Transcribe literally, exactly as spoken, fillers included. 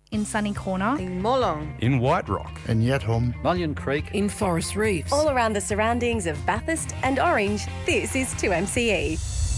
in Sunny Corner, in Molong, in White Rock, in Yetholm, Mullion Creek, in Forest Reefs. All around the surroundings of Bathurst and Orange, this is two M C E.